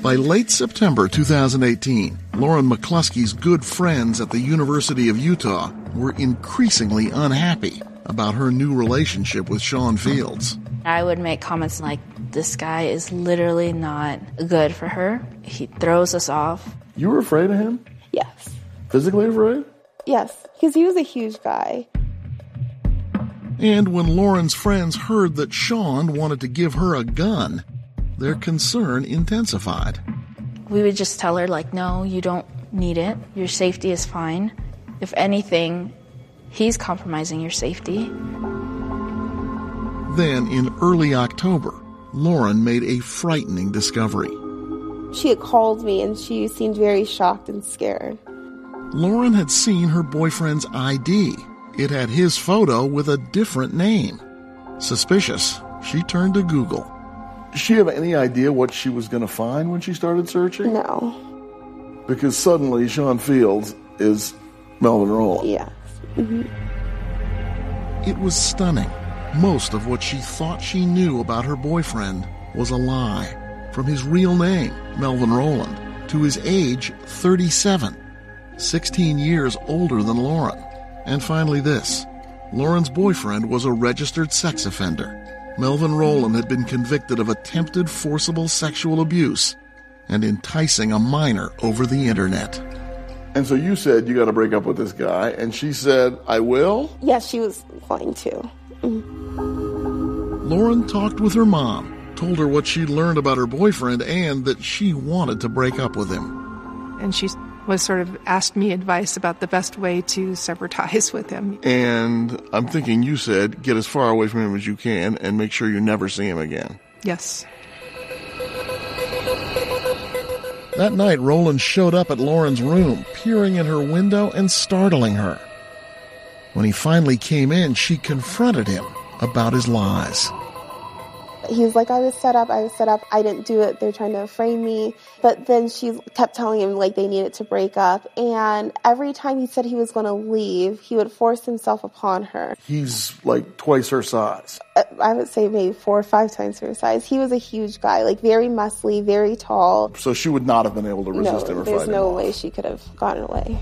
By late September 2018, Lauren McCluskey's good friends at the University of Utah were increasingly unhappy about her new relationship with Sean Fields. I would make comments like, this guy is literally not good for her. He throws us off. You were afraid of him? Yes. Physically afraid? Yes, because he was a huge guy. And when Lauren's friends heard that Sean wanted to give her a gun, their concern intensified. We would just tell her, like, no, you don't need it. Your safety is fine. If anything, he's compromising your safety. Then, in early October, Lauren made a frightening discovery. She had called me, and she seemed very shocked and scared. Lauren had seen her boyfriend's ID. It had his photo with a different name. Suspicious, she turned to Google. Did she have any idea what she was going to find when she started searching? No. Because suddenly Sean Fields is Melvin Rowland. Yes. Mm-hmm. It was stunning. Most of what she thought she knew about her boyfriend was a lie. From his real name, Melvin Rowland, to his age, 37, 16 years older than Lauren. And finally this, Lauren's boyfriend was a registered sex offender. Melvin Rowland had been convicted of attempted forcible sexual abuse and enticing a minor over the internet. And so you said you got to break up with this guy, and she said, I will? Yes, she was going to. Lauren talked with her mom, told her what she'd learned about her boyfriend and that she wanted to break up with him. And she was sort of asked me advice about the best way to sever ties with him. And I'm thinking you said get as far away from him as you can and make sure you never see him again. Yes. That night, Rowland showed up at Lauren's room, peering in her window and startling her. When he finally came in, she confronted him about his lies. He was like, I was set up, I didn't do it, they're trying to frame me. But then she kept telling him, like, they needed to break up. And every time he said he was going to leave, he would force himself upon her. He's like twice her size. I would say maybe 4 or 5 times her size. He was a huge guy, like very muscly, very tall. So she would not have been able to resist him or fight him off. There's no way she could have gotten away.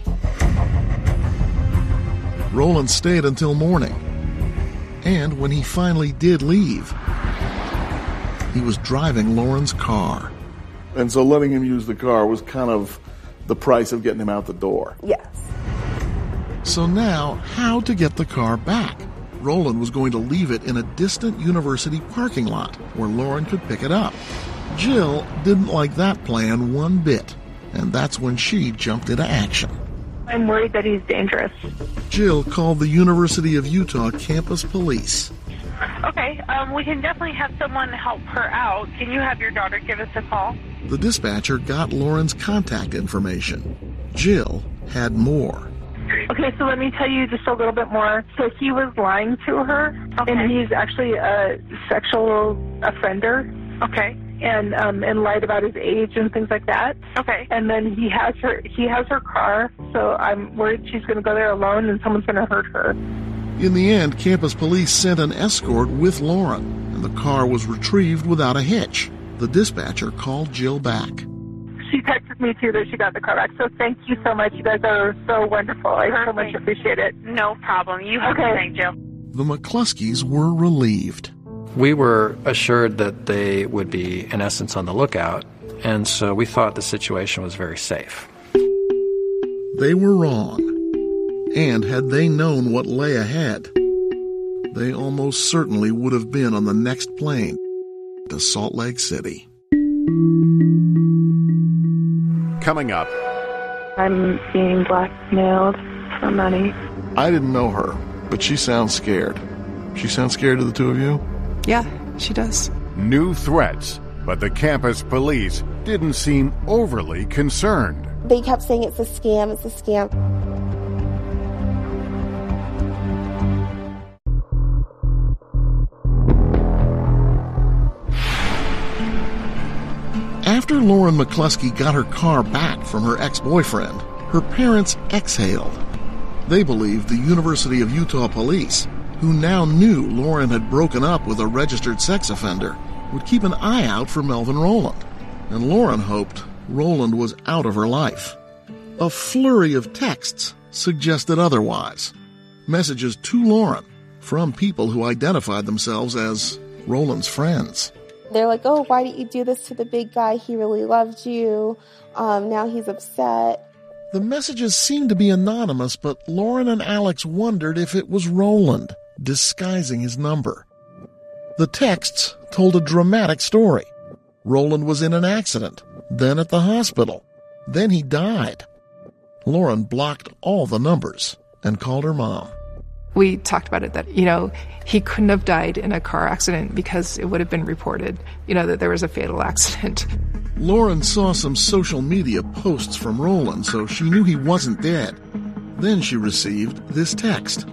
Rowland stayed until morning. And when he finally did leave, he was driving Lauren's car. And so letting him use the car was kind of the price of getting him out the door. Yes. So now, how to get the car back? Rowland was going to leave it in a distant university parking lot where Lauren could pick it up. Jill didn't like that plan one bit, and that's when she jumped into action. I'm worried that he's dangerous. Jill called the University of Utah campus police. Okay, we can definitely have someone help her out. Can you have your daughter give us a call? The dispatcher got Lauren's contact information. Jill had more. Okay, so let me tell you just a little bit more. So he was lying to her, and he's actually a sexual offender. Okay. And lied about his age and things like that. Okay. And then he has her car, so I'm worried she's going to go there alone and someone's going to hurt her. In the end, campus police sent an escort with Lauren, and the car was retrieved without a hitch. The dispatcher called Jill back. She texted me, too, that she got the car back. So thank you so much. You guys are so wonderful. I so much appreciate it. No problem. You have to thank Jill. The McCluskeys were relieved. We were assured that they would be, in essence, on the lookout, and so we thought the situation was very safe. They were wrong. And had they known what lay ahead, they almost certainly would have been on the next plane to Salt Lake City. Coming up. I'm being blackmailed for money. I didn't know her, but she sounds scared. She sounds scared to the two of you? Yeah, she does. New threats, but the campus police didn't seem overly concerned. They kept saying it's a scam, it's a scam. After Lauren McCluskey got her car back from her ex-boyfriend, her parents exhaled. They believed the University of Utah police, who now knew Lauren had broken up with a registered sex offender, would keep an eye out for Melvin Rowland. and Lauren hoped Roland was out of her life. A flurry of texts suggested otherwise. Messages to Lauren from people who identified themselves as Roland's friends. They're like, oh, why didn't you do this to the big guy? He really loved you. Now he's upset. The messages seemed to be anonymous, but Lauren and Alex wondered if it was Roland, disguising his number. The texts told a dramatic story. Roland was in an accident, then at the hospital. Then he died. Lauren blocked all the numbers and called her mom. We talked about it that, he couldn't have died in a car accident because it would have been reported, that there was a fatal accident. Lauren saw some social media posts from Roland, so she knew he wasn't dead. Then she received this text.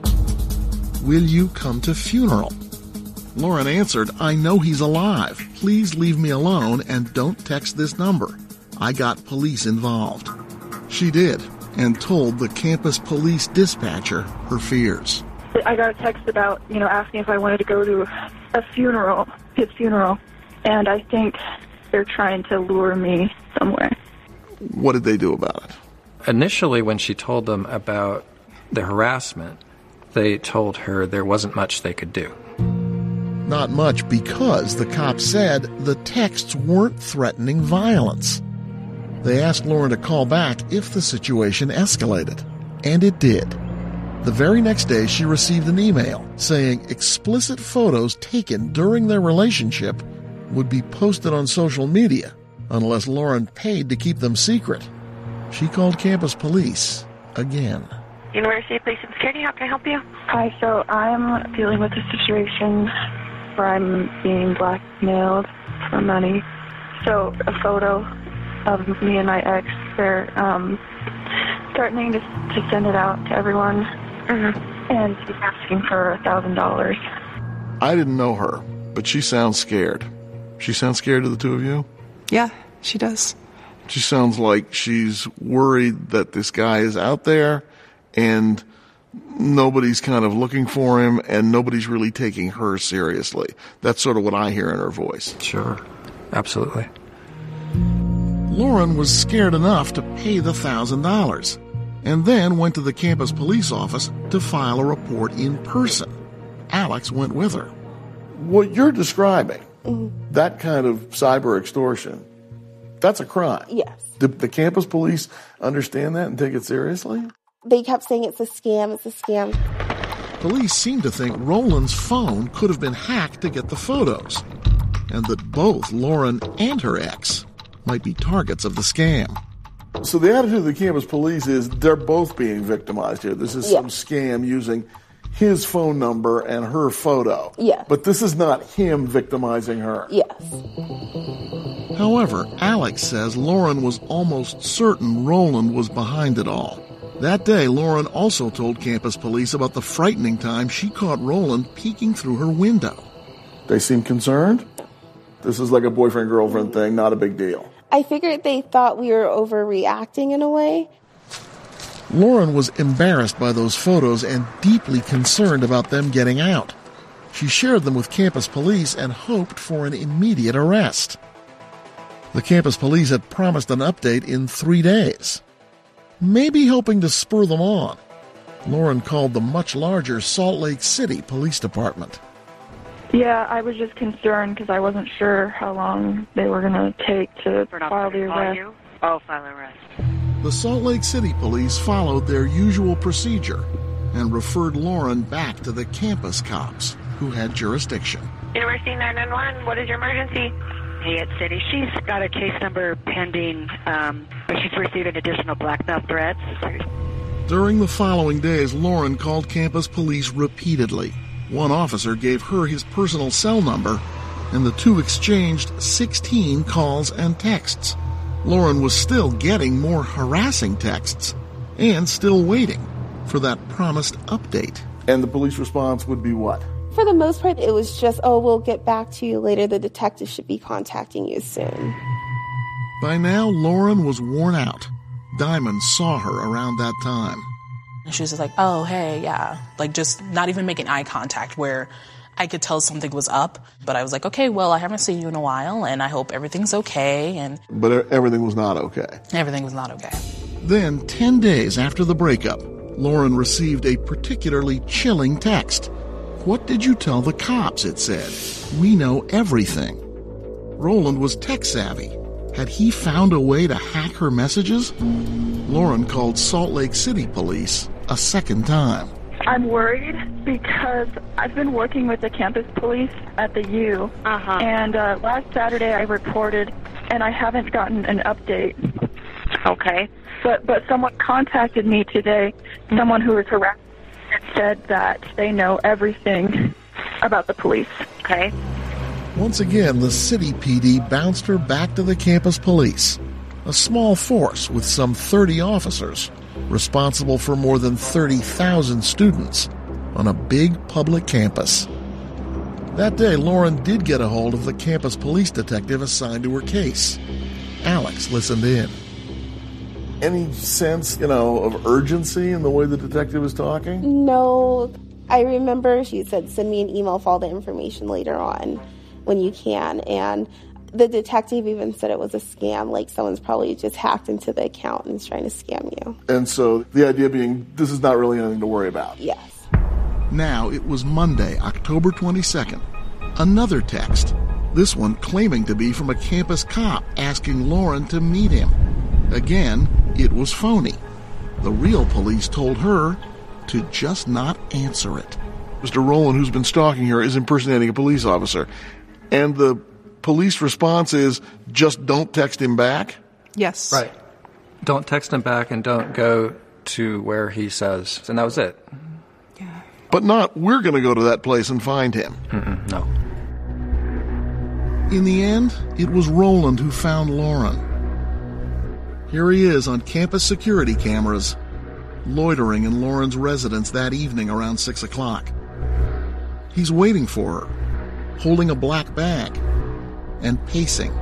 Will you come to funeral? Lauren answered, I know he's alive. Please leave me alone and don't text this number. I got police involved. She did, and told the campus police dispatcher her fears. I got a text about, asking if I wanted to go to a funeral, his funeral, and I think they're trying to lure me somewhere. What did they do about it? Initially, when she told them about the harassment, they told her there wasn't much they could do. Not much, because the cops said the texts weren't threatening violence. They asked Lauren to call back if the situation escalated, and it did. The very next day, she received an email saying explicit photos taken during their relationship would be posted on social media unless Lauren paid to keep them secret. She called campus police again. University Police and Security, how can I help you? Hi, so I'm dealing with a situation where I'm being blackmailed for money. So a photo of me and my ex, they're threatening to send it out to everyone, and she's asking for $1,000. I didn't know her, but she sounds scared. She sounds scared to the two of you? Yeah, she does. She sounds like she's worried that this guy is out there and nobody's kind of looking for him and nobody's really taking her seriously. That's sort of what I hear in her voice. Sure, absolutely. Lauren was scared enough to pay the $1,000 and then went to the campus police office to file a report in person. Alex went with her. What you're describing, that kind of cyber extortion, that's a crime. Yes. Did the campus police understand that and take it seriously? They kept saying it's a scam, it's a scam. Police seemed to think Roland's phone could have been hacked to get the photos, and that both Lauren and her ex might be targets of the scam. So the attitude of the campus police is they're both being victimized here. This is some scam using his phone number and her photo. Yes. But this is not him victimizing her. Yes. However, Alex says Lauren was almost certain Roland was behind it all. That day, Lauren also told campus police about the frightening time she caught Roland peeking through her window. They seem concerned? This is like a boyfriend-girlfriend thing, not a big deal. I figured they thought we were overreacting in a way. Lauren was embarrassed by those photos and deeply concerned about them getting out. She shared them with campus police and hoped for an immediate arrest. The campus police had promised an update in 3 days, maybe hoping to spur them on. Lauren called the much larger Salt Lake City Police Department. Yeah, I was just concerned because I wasn't sure how long they were going to take to file the arrest. File arrest. The Salt Lake City Police followed their usual procedure and referred Lauren back to the campus cops who had jurisdiction. University 911, what is your emergency? Fayette City. She's got a case number pending, but she's receiving additional blackmail threats. During the following days, Lauren called campus police repeatedly. One officer gave her his personal cell number, and the two exchanged 16 calls and texts. Lauren was still getting more harassing texts and still waiting for that promised update. And the police response would be what? For the most part, it was just, we'll get back to you later. The detective should be contacting you soon. By now, Lauren was worn out. Diamond saw her around that time. And she was just like, oh, hey, yeah. Like, just not even making eye contact, where I could tell something was up, but I was like, okay, well, I haven't seen you in a while, and I hope everything's okay. But everything was not okay. Everything was not okay. Then, 10 days after the breakup, Lauren received a particularly chilling text. "What did you tell the cops?" it said. "We know everything." Roland was tech-savvy. Had he found a way to hack her messages? Lauren called Salt Lake City police a second time. I'm worried because I've been working with the campus police at the U. And last Saturday I reported, and I haven't gotten an update. Okay. But someone contacted me today, someone who was harassed, and said that they know everything about the police. Okay. Once again, the city PD bounced her back to the campus police, a small force with some 30 officers, responsible for more than 30,000 students on a big public campus. That day, Lauren did get a hold of the campus police detective assigned to her case. Alex listened in. Any sense, of urgency in the way the detective was talking? No. I remember she said, send me an email with all the information later on when you can. And the detective even said it was a scam, like someone's probably just hacked into the account and is trying to scam you. And so the idea being, this is not really anything to worry about. Yes. Now it was Monday, October 22nd. Another text, this one claiming to be from a campus cop asking Lauren to meet him. Again, it was phony. The real police told her to just not answer it. Mr. Rowland, who's been stalking her, is impersonating a police officer. And the police response is, just don't text him back? Yes. Right. Don't text him back and don't go to where he says. And that was it. Yeah. But not, we're going to go to that place and find him. No. In the end, it was Rowland who found Lauren. Here he is on campus security cameras, loitering in Lauren's residence that evening around 6 o'clock. He's waiting for her, holding a black bag, and pacing.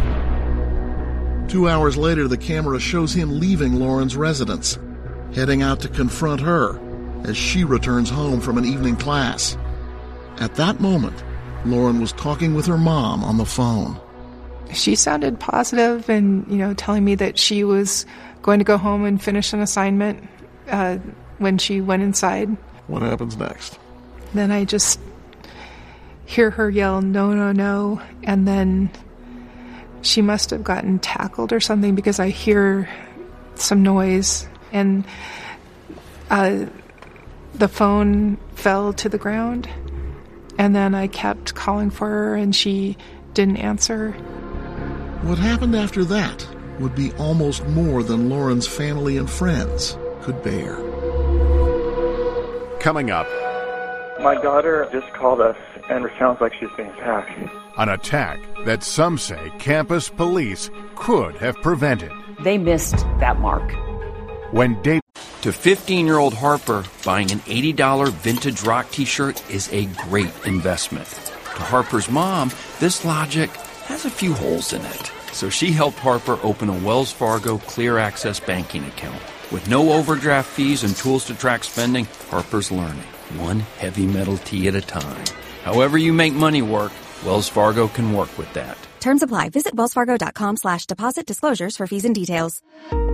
2 hours later, the camera shows him leaving Lauren's residence, heading out to confront her as she returns home from an evening class. At that moment, Lauren was talking with her mom on the phone. She sounded positive and, telling me that she was going to go home and finish an assignment when she went inside. What happens next? Then I just hear her yell, no, no, no, and then she must have gotten tackled or something because I hear some noise, and the phone fell to the ground, and then I kept calling for her, and she didn't answer. What happened after that would be almost more than Lauren's family and friends could bear. Coming up. My daughter just called us, and it sounds like she's being attacked. An attack that some say campus police could have prevented. They missed that mark. When Dave... To 15-year-old Harper, buying an $80 vintage rock t-shirt is a great investment. To Harper's mom, this logic has a few holes in it. So she helped Harper open a Wells Fargo Clear Access banking account. With no overdraft fees and tools to track spending, Harper's learning, one heavy metal tee at a time. However you make money work, Wells Fargo can work with that. Terms apply. Visit wellsfargo.com/deposit disclosures for fees and details.